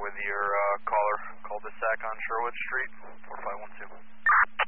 with your caller cul-de-sac on Sherwood Street, 4512.